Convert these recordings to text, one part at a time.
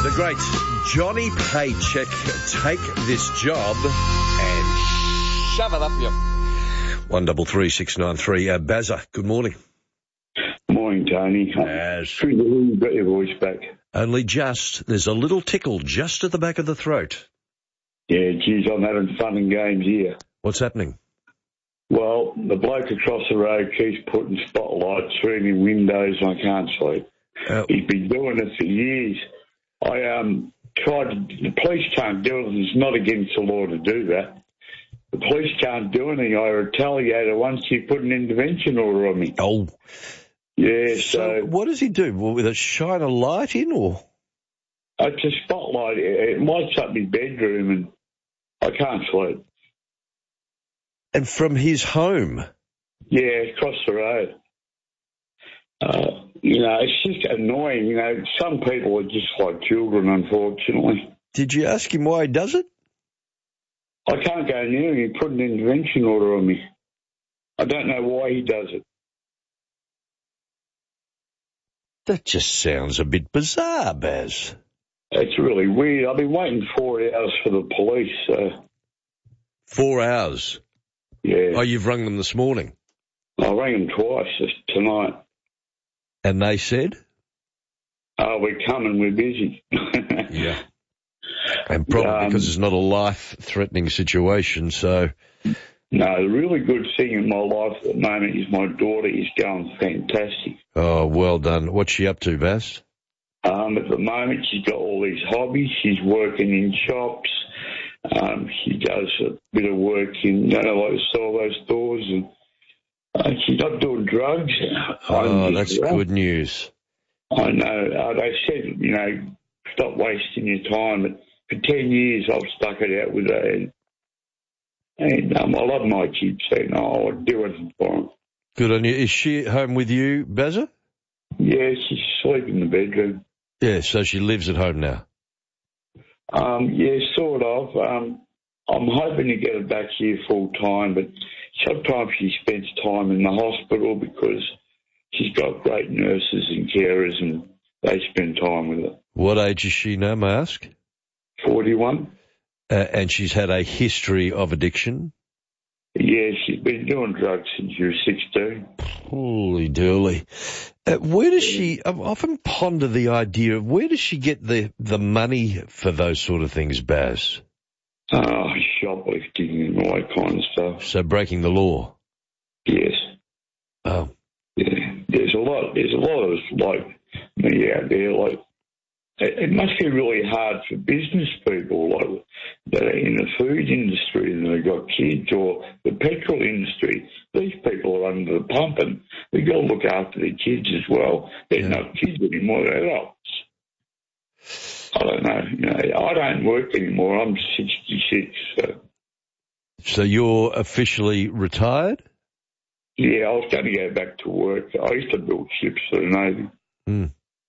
The great Johnny Paycheck, take this job and shove it up you. 133693. Bazza, good morning. Morning, Tony. You've got your voice back. Only just. There's a little tickle just at the back of the throat. Yeah, geez, I'm having fun and games here. What's happening? Well, the bloke across the road keeps putting spotlights through my windows and I can't sleep. He's been doing it for years. The police can't do it. It's not against the law to do that. The police can't do anything. I retaliated once he put an intervention order on me. Oh. Yeah, so what does he do? Will it shine a light in or? It's a spotlight. It lights up my bedroom and I can't sleep. And from his home? Yeah, across the road. It's just annoying. Some people are just like children, unfortunately. Did you ask him why he does it? I can't go near him. He put an intervention order on me. I don't know why he does it. That just sounds a bit bizarre, Baz. It's really weird. I've been waiting 4 hours for the police. 4 hours? Yeah. Oh, you've rung them this morning? I rang them twice tonight. And they said? Oh, we're coming, we're busy. Yeah. And probably because it's not a life-threatening situation, so... No, the really good thing in my life at the moment is my daughter is going fantastic. Oh, well done. What's she up to, Bass? At the moment, she's got all these hobbies. She's working in shops. She does a bit of work in, like sell those stores, and she's not doing drugs. Oh, that's good news. I know. They said, stop wasting your time. But for 10 years, I've stuck it out with her. And I love my kids, so I'll do anything for them. Good on you. Is she at home with you, Bazza? Yeah, she's asleep in the bedroom. Yeah, so she lives at home now? Yeah, sort of. I'm hoping to get her back here full time, but sometimes she spends time in the hospital because she's got great nurses and carers and they spend time with her. What age is she now, may I ask? 41. And she's had a history of addiction? Yeah, she's been doing drugs since she was 16. Holy dooly. Where does she... I've often pondered the idea of where does she get the money for those sort of things, Baz? Shoplifting and all that kind of stuff. So breaking the law? Yes. Oh. Yeah, there's a lot of like me out there, like it must be really hard for business people like that are in the food industry and they've got kids, or the petrol industry. These people are under the pump and they've got to look after their kids as well. They're not kids anymore, they're adults. I don't know. I don't work anymore. I'm 66. So you're officially retired? Yeah, I was going to go back to work. I used to build ships for the Navy. Mm.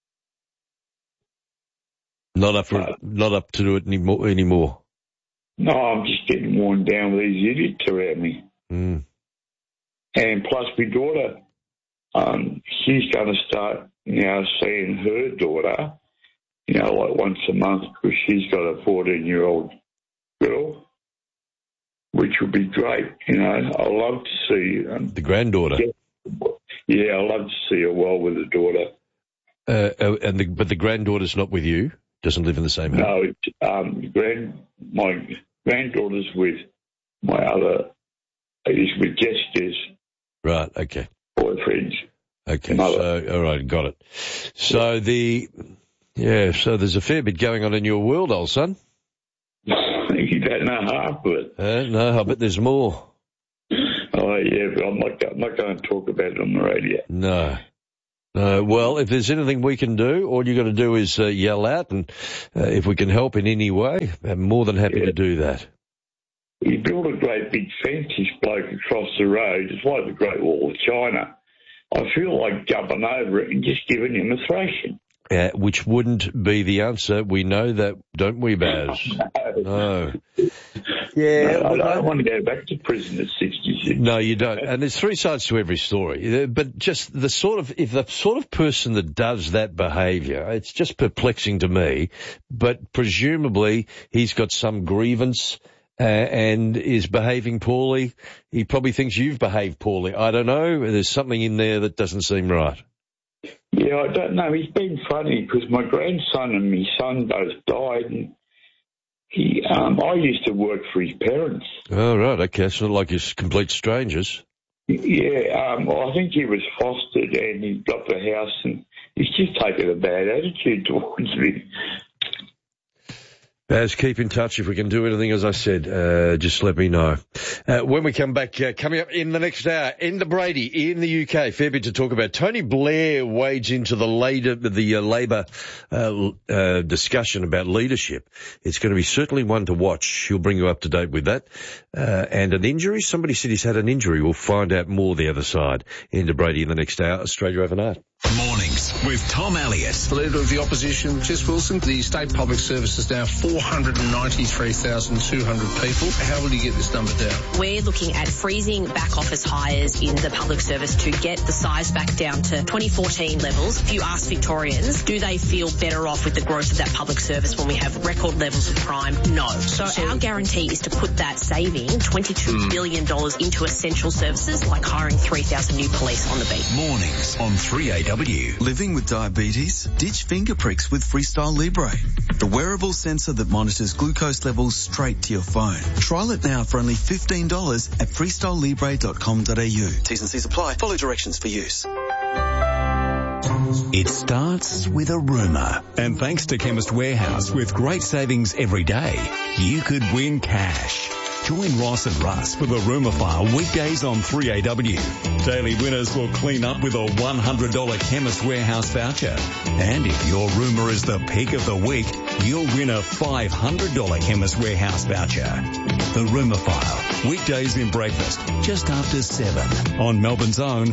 Not up to do it anymore. No, I'm just getting worn down with these idiots around me. Mm. And plus my daughter, she's going to start now seeing her daughter, like once a month, because she's got a 14-year-old girl, which would be great. I love to see... the granddaughter? Yeah, I love to see her well with the daughter. But the granddaughter's not with you? Doesn't live in the same house? No, my granddaughter's with my other... is with Jessica's... Right, okay. ...boyfriends. Okay, so, all right, got it. So so there's a fair bit going on in your world, old son. You don't know half of it. No, I bet there's more. Oh, yeah, but I'm not going to talk about it on the radio. No. Well, if there's anything we can do, all you got to do is yell out, and if we can help in any way, I'm more than happy to do that. He built a great big fence, this bloke, across the road. It's like the Great Wall of China. I feel like jumping over it and just giving him a thrashing. Which wouldn't be the answer. We know that, don't we, Baz? No. Yeah, I don't want to go back to prison at 66. No, you don't. And there's three sides to every story. But just if the sort of person that does that behaviour, it's just perplexing to me. But presumably he's got some grievance and is behaving poorly. He probably thinks you've behaved poorly. I don't know. There's something in there that doesn't seem right. Yeah, I don't know. He's been funny because my grandson and my son both died, and I used to work for his parents. Oh, right. Okay. It's not like you're complete strangers. Yeah, well, I think he was fostered and he got the house, and he's just taken a bad attitude towards me. Baz, keep in touch. If we can do anything, as I said, just let me know. When we come back, coming up in the next hour, Enda Brady in the UK. Fair bit to talk about. Tony Blair wades into the Labor discussion about leadership. It's going to be certainly one to watch. She'll bring you up to date with that. And an injury. Somebody said he's had an injury. We'll find out more the other side. Enda Brady in the next hour. Australia Overnight. Mornings with Tom Elliott. The Leader of the Opposition, Jess Wilson. The State Public Service is now 493,200 people. How will you get this number down? We're looking at freezing back office hires in the public service to get the size back down to 2014 levels. If you ask Victorians, do they feel better off with the growth of that public service when we have record levels of crime? No. So our guarantee is to put that saving, $22 billion, into essential services like hiring 3,000 new police on the beat. Mornings on 3AW. Living with diabetes? Ditch finger pricks with Freestyle Libre, the wearable sensor that monitors glucose levels straight to your phone. Trial it now for only $15 at freestylelibre.com.au. T's and C's apply. Follow directions for use. It starts with a rumour. And thanks to Chemist Warehouse, with great savings every day, you could win cash. Join Ross and Russ for the Rumour File weekdays on 3AW. Daily winners will clean up with a $100 Chemist Warehouse voucher. And if your rumour is the pick of the week, you'll win a $500 Chemist Warehouse voucher. The Rumour File, weekdays in breakfast, just after 7 on Melbourne's own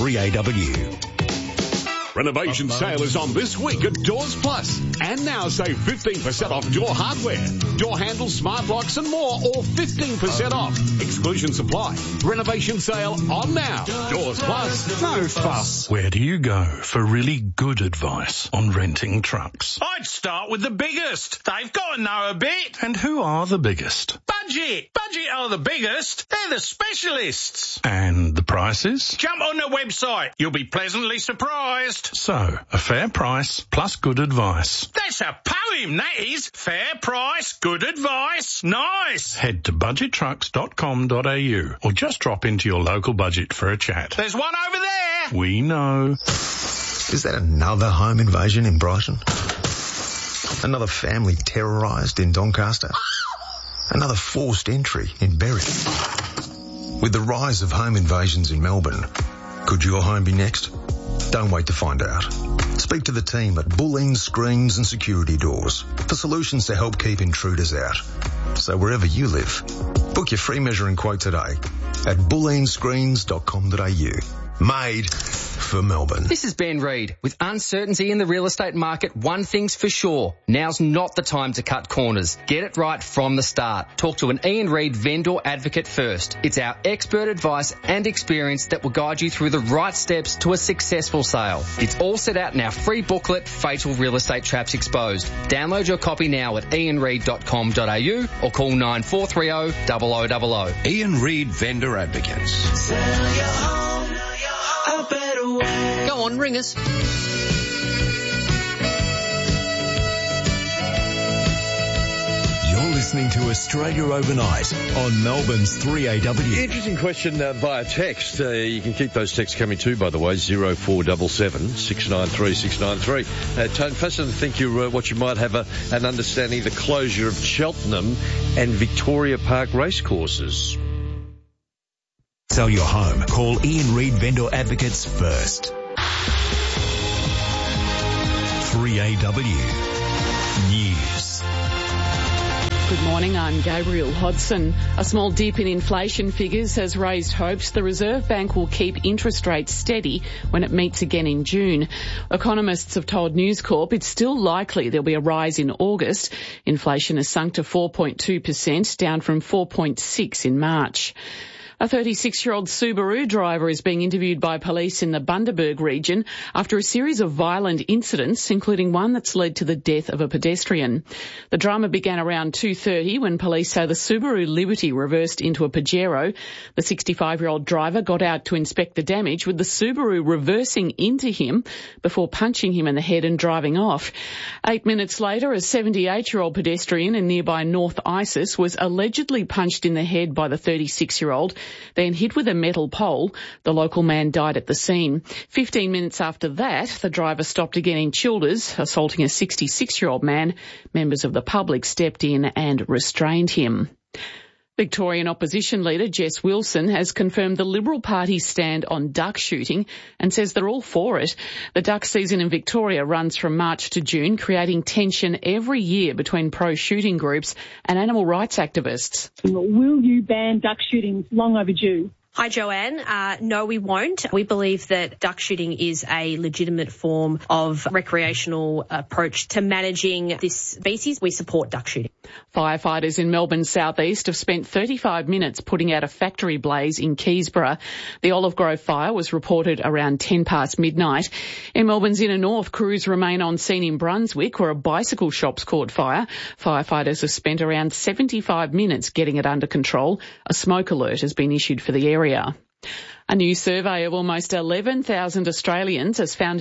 3AW. Renovation sale is on this week at Doors Plus. And now save 15% off door hardware, door handles, smart locks and more, or 15% off. Exclusion supply. Renovation sale on now. Doors Plus. No fuss. Where do you go for really good advice on renting trucks? I'd start with the biggest. They've got to know a bit. And who are the biggest? Budget. Budget are the biggest. They're the specialists. And the prices? Jump on the website. You'll be pleasantly surprised. So, a fair price plus good advice. That's a poem, that is. Fair price, good advice. Nice. Head to budgettrucks.com.au or just drop into your local budget for a chat. There's one over there. We know. Is that another home invasion in Brighton? Another family terrorised in Doncaster? Another forced entry in Berwick? With the rise of home invasions in Melbourne, could your home be next? Don't wait to find out. Speak to the team at Bulleen Screens and Security Doors for solutions to help keep intruders out. So wherever you live, book your free measuring quote today at bulleenscreens.com.au. Made for Melbourne. This is Ben Reid. With uncertainty in the real estate market, one thing's for sure. Now's not the time to cut corners. Get it right from the start. Talk to an Ian Reid vendor advocate first. It's our expert advice and experience that will guide you through the right steps to a successful sale. It's all set out in our free booklet, Fatal Real Estate Traps Exposed. Download your copy now at ianreid.com.au or call 9430 0000. Ian Reid Vendor Advocates. Sell your home a better way. Go on, ring us. You're listening to Australia Overnight on Melbourne's 3AW. Interesting question via text. You can keep those texts coming too, by the way, 0477 693 693. Tone, fascinating to think what you might have an understanding of the closure of Cheltenham and Victoria Park racecourses. Sell your home. Call Ian Reid Vendor Advocates first. 3AW News. Good morning, I'm Gabriel Hodson. A small dip in inflation figures has raised hopes the Reserve Bank will keep interest rates steady when it meets again in June. Economists have told News Corp it's still likely there'll be a rise in August. Inflation has sunk to 4.2%, down from 4.6% in March. A 36-year-old Subaru driver is being interviewed by police in the Bundaberg region after a series of violent incidents, including one that's led to the death of a pedestrian. The drama began around 2:30 when police say the Subaru Liberty reversed into a Pajero. The 65-year-old driver got out to inspect the damage, with the Subaru reversing into him before punching him in the head and driving off. 8 minutes later, a 78-year-old pedestrian in nearby North Isis was allegedly punched in the head by the 36-year-old, then hit with a metal pole. The local man died at the scene. 15 minutes after that, the driver stopped again in Childers, assaulting a 66-year-old man. Members of the public stepped in and restrained him. Victorian opposition leader Jess Wilson has confirmed the Liberal Party's stand on duck shooting and says they're all for it. The duck season in Victoria runs from March to June, creating tension every year between pro-shooting groups and animal rights activists. Will you ban duck shooting? Long overdue. Hi, Joanne. No, we won't. We believe that duck shooting is a legitimate form of recreational approach to managing this species. We support duck shooting. Firefighters in Melbourne's southeast have spent 35 minutes putting out a factory blaze in Keysborough. The Olive Grove fire was reported around 10 past midnight. In Melbourne's inner north, crews remain on scene in Brunswick, where a bicycle shop's caught fire. Firefighters have spent around 75 minutes getting it under control. A smoke alert has been issued for the area. A new survey of almost 11,000 Australians has found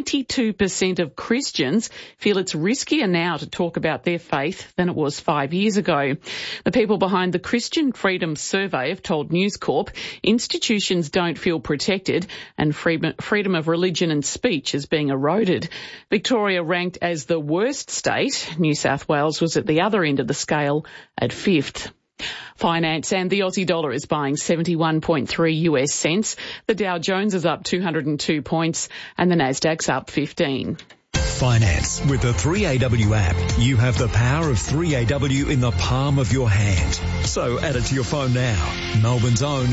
92% of Christians feel it's riskier now to talk about their faith than it was 5 years ago. The people behind the Christian Freedom Survey have told News Corp institutions don't feel protected and freedom of religion and speech is being eroded. Victoria ranked as the worst state. New South Wales was at the other end of the scale at 5th. Finance and the Aussie dollar is buying 71.3 US cents. The Dow Jones is up 202 points and the Nasdaq's up 15. Finance. With the 3AW app, you have the power of 3AW in the palm of your hand. So add it to your phone now. Melbourne's own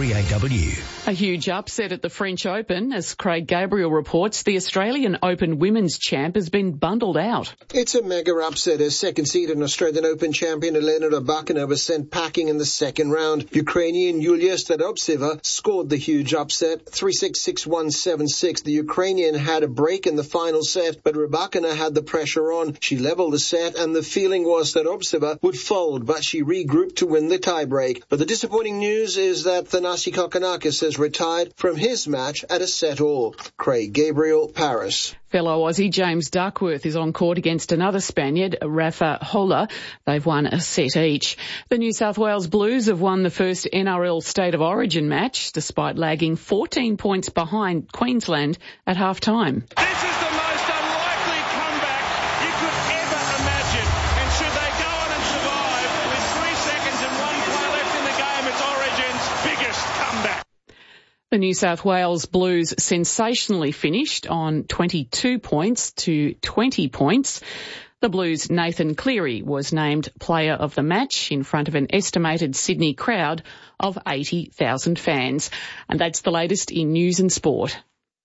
3AW. A huge upset at the French Open. As Craig Gabriel reports, the Australian Open women's champ has been bundled out. It's a mega upset as second-seeded Australian Open champion Elena Rybakina was sent packing in the second round. Ukrainian Yulia Stadovtseva scored the huge upset, 3-6, 6-1, 7-6. The Ukrainian had a break in the final set, but Rybakina had the pressure on. She leveled the set, and the feeling was that Stadovtseva would fold, but she regrouped to win the tiebreak. But the disappointing news is that Thanasi Kokkinakis has retired from his match at a set-all. Craig Gabriel, Paris. Fellow Aussie James Duckworth is on court against another Spaniard, Rafa Hola. They've won a set each. The New South Wales Blues have won the first NRL State of Origin match, despite lagging 14 points behind Queensland at half-time. This is the most unlikely comeback you could ever imagine. And should they go on and survive with 3 seconds and 1 play left in the game, it's Origin's biggest comeback. The New South Wales Blues sensationally finished on 22 points to 20 points. The Blues' Nathan Cleary was named player of the match in front of an estimated Sydney crowd of 80,000 fans. And that's the latest in news and sport.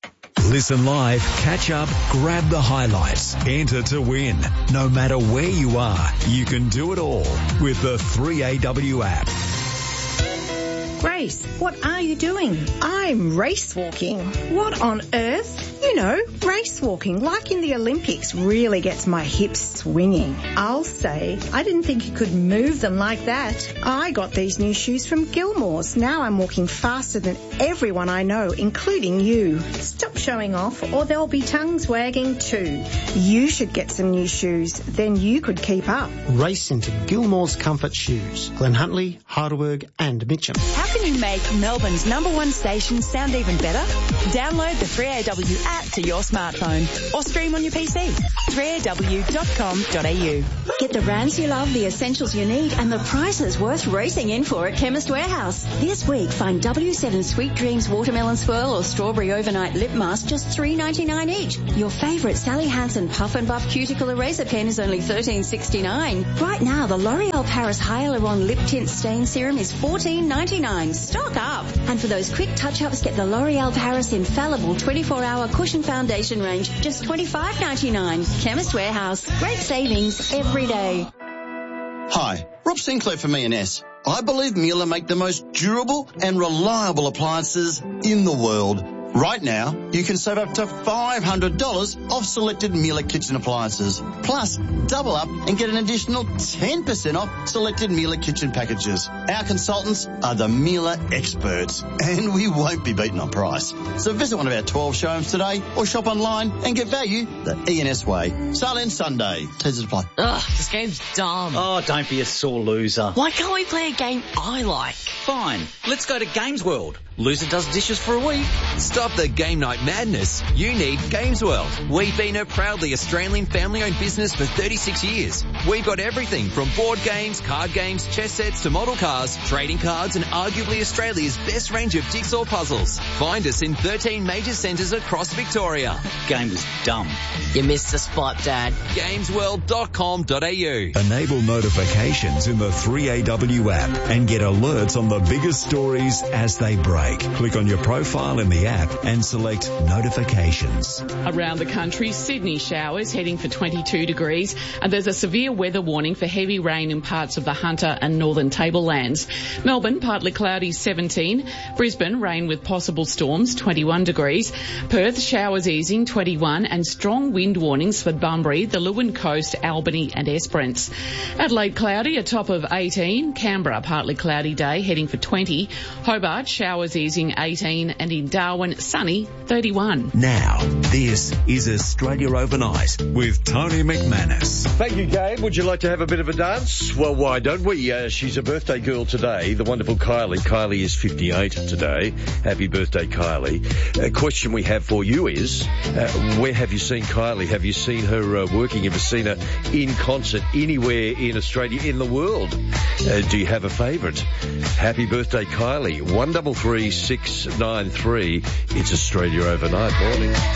Listen live, catch up, grab the highlights, enter to win. No matter where you are, you can do it all with the 3AW app. Grace, what are you doing? I'm race walking. What on earth? You know, race walking, like in the Olympics, really gets my hips swinging. I'll say, I didn't think you could move them like that. I got these new shoes from Gilmore's. Now I'm walking faster than everyone I know, including you. Stop showing off or there'll be tongues wagging too. You should get some new shoes, then you could keep up. Race into Gilmore's Comfort Shoes. Glen Huntly, Heidelberg and Mitcham. How can you make Melbourne's #1 station sound even better? Download the 3AW app app to your smartphone or stream on your PC. 3aw.com.au. Get the brands you love, the essentials you need, and the prices worth racing in for at Chemist Warehouse. This week, find W7 Sweet Dreams Watermelon Swirl or Strawberry Overnight Lip Mask just $3.99 each. Your favourite Sally Hansen Puff and Buff Cuticle Eraser Pen is only $13.69. Right now, the L'Oreal Paris Hyaluron Lip Tint Stain Serum is $14.99. Stock up! And for those quick touch-ups, get the L'Oreal Paris Infallible 24-hour Cushion Foundation range, just $25.99. Chemist Warehouse. Great savings every day. Hi, Rob Sinclair from E&S. I believe Miele make the most durable and reliable appliances in the world. Right now, you can save up to $500 off selected Miele kitchen appliances. Plus, double up and get an additional 10% off selected Miele kitchen packages. Our consultants are the Miele experts, and we won't be beaten on price. So visit one of our 12 showrooms today or shop online and get value the E&S way. Sale ends Sunday. T's apply. Ugh, this game's dumb. Oh, don't be a sore loser. Why can't we play a game I like? Fine, let's go to Games World. Loser does dishes for a week. Stop the game night madness. You need Games World. We've been a proudly Australian family-owned business for 36 years. We've got everything from board games, card games, chess sets to model cars, trading cards and arguably Australia's best range of jigsaw puzzles. Find us in 13 major centres across Victoria. Game was dumb. You missed the spot, Dad. Gamesworld.com.au. Enable notifications in the 3AW app and get alerts on the biggest stories as they break. Click on your profile in the app and select notifications. Around the country, Sydney showers heading for 22 degrees, and there's a severe weather warning for heavy rain in parts of the Hunter and Northern Tablelands. Melbourne, partly cloudy, 17. Brisbane, rain with possible storms, 21 degrees. Perth, showers easing, 21, and strong wind warnings for Bunbury, the Leeuwin Coast, Albany and Esperance. Adelaide, cloudy, a top of 18. Canberra, partly cloudy day, heading for 20. Hobart, showers easing, 18, and in Darwin, sunny, 31. Now, this is Australia Overnight with Tony McManus. Thank you, Gabe. Would you like to have a bit of a dance? Well, why don't we? She's a birthday girl today, the wonderful Kylie. Kylie is 58 today. Happy birthday, Kylie. A question we have for you is, where have you seen Kylie? Have you seen her working? Have you seen her in concert anywhere in Australia, in the world? Do you have a favourite? Happy birthday, Kylie. 133693. It's Australia Overnight. Morning.